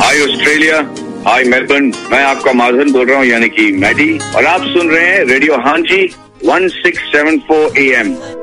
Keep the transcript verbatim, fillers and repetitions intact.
हाय Australia, हाय Melbourne, मैं आपका माधवन बोल रहा हूँ, यानी कि मैडी, और आप सुन रहे हैं रेडियो हांजी one six seven four A M.